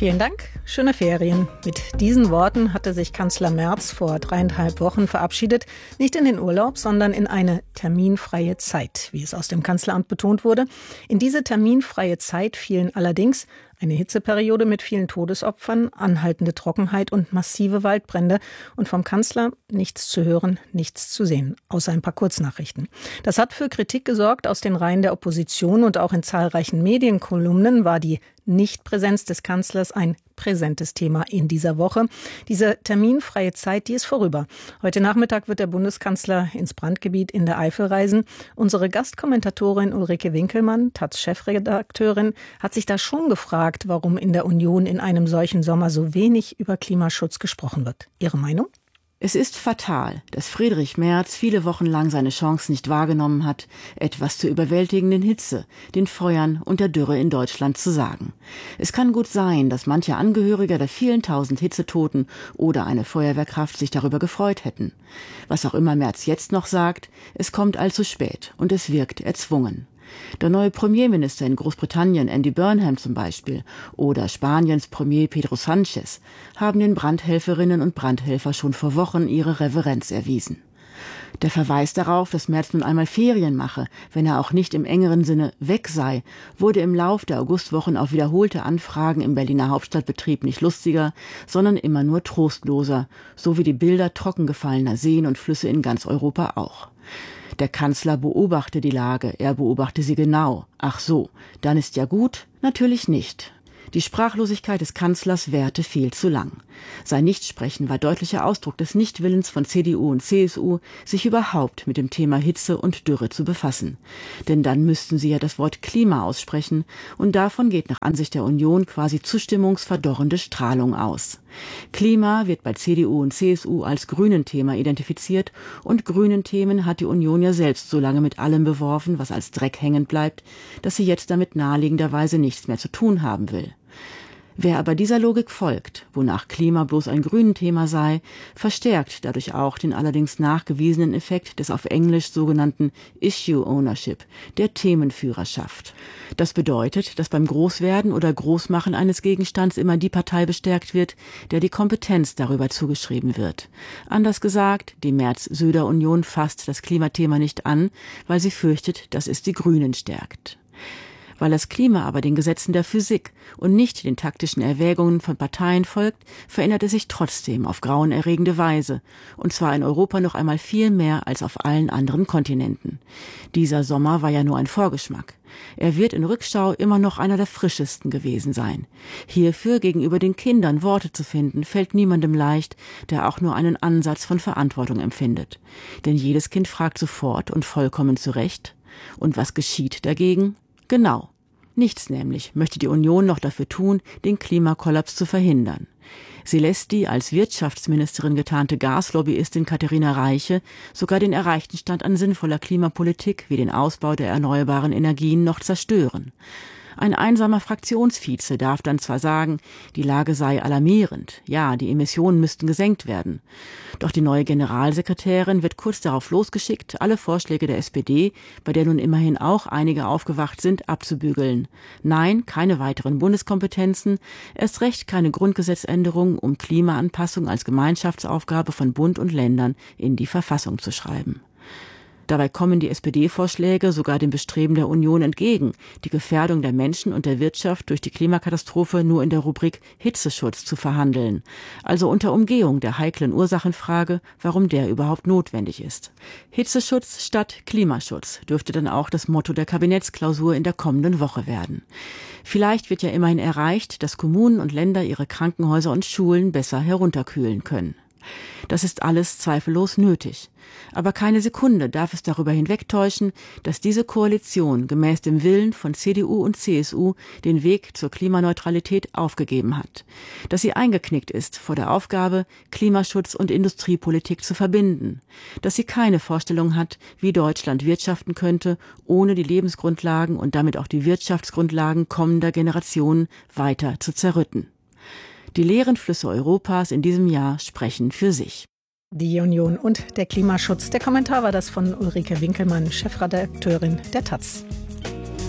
Vielen Dank. Schöne Ferien. Mit diesen Worten hatte sich Kanzler Merz vor 3,5 Wochen verabschiedet. Nicht in den Urlaub, sondern in eine terminfreie Zeit, wie es aus dem Kanzleramt betont wurde. In diese terminfreie Zeit fielen allerdings eine Hitzeperiode mit vielen Todesopfern, anhaltende Trockenheit und massive Waldbrände. Und vom Kanzler nichts zu hören, nichts zu sehen, außer ein paar Kurznachrichten. Das hat für Kritik gesorgt aus den Reihen der Opposition und auch in zahlreichen Medienkolumnen war die Nichtpräsenz des Kanzlers ein präsentes Thema in dieser Woche. Diese terminfreie Zeit, die ist vorüber. Heute Nachmittag wird der Bundeskanzler ins Brandgebiet in der Eifel reisen. Unsere Gastkommentatorin Ulrike Winkelmann, taz-Chefredakteurin, hat sich da schon gefragt, warum in der Union in einem solchen Sommer so wenig über Klimaschutz gesprochen wird. Ihre Meinung? Es ist fatal, dass Friedrich Merz viele Wochen lang seine Chance nicht wahrgenommen hat, etwas zur überwältigenden Hitze, den Feuern und der Dürre in Deutschland zu sagen. Es kann gut sein, dass manche Angehörige der vielen tausend Hitzetoten oder eine Feuerwehrkraft sich darüber gefreut hätten. Was auch immer Merz jetzt noch sagt, es kommt allzu spät und es wirkt erzwungen. Der neue Premierminister in Großbritannien, Andy Burnham zum Beispiel, oder Spaniens Premier Pedro Sánchez, haben den Brandhelferinnen und Brandhelfer schon vor Wochen ihre Reverenz erwiesen. Der Verweis darauf, dass Merz nun einmal Ferien mache, wenn er auch nicht im engeren Sinne weg sei, wurde im Lauf der Augustwochen auf wiederholte Anfragen im Berliner Hauptstadtbetrieb nicht lustiger, sondern immer nur trostloser, so wie die Bilder trockengefallener Seen und Flüsse in ganz Europa auch. Der Kanzler beobachte die Lage, er beobachte sie genau. Ach so, dann ist ja gut? Natürlich nicht. Die Sprachlosigkeit des Kanzlers währte viel zu lang. Sein Nichtsprechen war deutlicher Ausdruck des Nichtwillens von CDU und CSU, sich überhaupt mit dem Thema Hitze und Dürre zu befassen. Denn dann müssten sie ja das Wort Klima aussprechen, und davon geht nach Ansicht der Union quasi zustimmungsverdorrende Strahlung aus. Klima wird bei CDU und CSU als Grünen-Thema identifiziert, und Grünen-Themen hat die Union ja selbst so lange mit allem beworfen, was als Dreck hängen bleibt, dass sie jetzt damit naheliegenderweise nichts mehr zu tun haben will. Wer aber dieser Logik folgt, wonach Klima bloß ein Grünen-Thema sei, verstärkt dadurch auch den allerdings nachgewiesenen Effekt des auf Englisch sogenannten Issue Ownership, der Themenführerschaft. Das bedeutet, dass beim Großwerden oder Großmachen eines Gegenstands immer die Partei bestärkt wird, der die Kompetenz darüber zugeschrieben wird. Anders gesagt, die Merz-Söder-Union fasst das Klimathema nicht an, weil sie fürchtet, dass es die Grünen stärkt. Weil das Klima aber den Gesetzen der Physik und nicht den taktischen Erwägungen von Parteien folgt, verändert es sich trotzdem auf grauenerregende Weise, und zwar in Europa noch einmal viel mehr als auf allen anderen Kontinenten. Dieser Sommer war ja nur ein Vorgeschmack. Er wird in Rückschau immer noch einer der frischesten gewesen sein. Hierfür gegenüber den Kindern Worte zu finden, fällt niemandem leicht, der auch nur einen Ansatz von Verantwortung empfindet. Denn jedes Kind fragt sofort und vollkommen zu Recht: Und was geschieht dagegen? Genau. Nichts nämlich möchte die Union noch dafür tun, den Klimakollaps zu verhindern. Sie lässt die als Wirtschaftsministerin getarnte Gaslobbyistin Katharina Reiche sogar den erreichten Stand an sinnvoller Klimapolitik wie den Ausbau der erneuerbaren Energien noch zerstören. Ein einsamer Fraktionsvize darf dann zwar sagen, die Lage sei alarmierend, ja, die Emissionen müssten gesenkt werden. Doch die neue Generalsekretärin wird kurz darauf losgeschickt, alle Vorschläge der SPD, bei der nun immerhin auch einige aufgewacht sind, abzubügeln. Nein, keine weiteren Bundeskompetenzen, erst recht keine Grundgesetzänderung, um Klimaanpassung als Gemeinschaftsaufgabe von Bund und Ländern in die Verfassung zu schreiben. Dabei kommen die SPD-Vorschläge sogar dem Bestreben der Union entgegen, die Gefährdung der Menschen und der Wirtschaft durch die Klimakatastrophe nur in der Rubrik Hitzeschutz zu verhandeln, also unter Umgehung der heiklen Ursachenfrage, warum der überhaupt notwendig ist. Hitzeschutz statt Klimaschutz dürfte dann auch das Motto der Kabinettsklausur in der kommenden Woche werden. Vielleicht wird ja immerhin erreicht, dass Kommunen und Länder ihre Krankenhäuser und Schulen besser herunterkühlen können. Das ist alles zweifellos nötig. Aber keine Sekunde darf es darüber hinwegtäuschen, dass diese Koalition gemäß dem Willen von CDU und CSU den Weg zur Klimaneutralität aufgegeben hat. Dass sie eingeknickt ist vor der Aufgabe, Klimaschutz und Industriepolitik zu verbinden. Dass sie keine Vorstellung hat, wie Deutschland wirtschaften könnte, ohne die Lebensgrundlagen und damit auch die Wirtschaftsgrundlagen kommender Generationen weiter zu zerrütten. Die leeren Flüsse Europas in diesem Jahr sprechen für sich. Die Union und der Klimaschutz. Der Kommentar war das von Ulrike Winkelmann, Chefredakteurin der taz.